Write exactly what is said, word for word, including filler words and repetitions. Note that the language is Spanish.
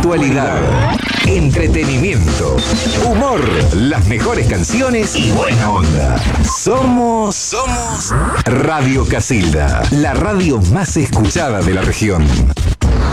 actualidad, entretenimiento, humor, las mejores canciones y buena onda. Somos, somos Radio Casilda, la radio más escuchada de la región.